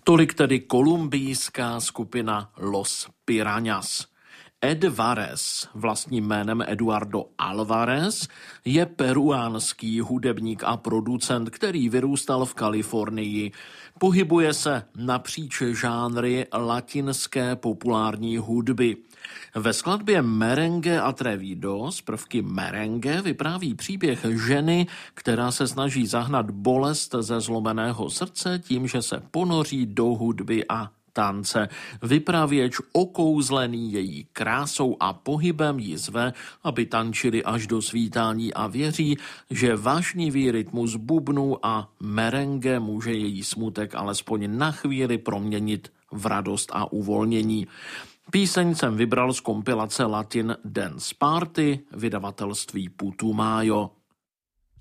Tolik tedy kolumbijská skupina Los Pirañas. Ed Varese, vlastním jménem Eduardo Alvarez, je peruánský hudebník a producent, který vyrůstal v Kalifornii. Pohybuje se napříč žánry latinské populární hudby. Ve skladbě Merengue atrevido z prvky merengue vypráví příběh ženy, která se snaží zahnat bolest ze zlomeného srdce tím, že se ponoří do hudby a tance. Vypravěč okouzlený její krásou a pohybem ji zve, aby tančili až do svítání a věří, že vášnivý rytmus bubnu a merengue může její smutek alespoň na chvíli proměnit v radost a uvolnění. Píseň jsem vybral z kompilace Latin Dance Party, vydavatelství Putumayo.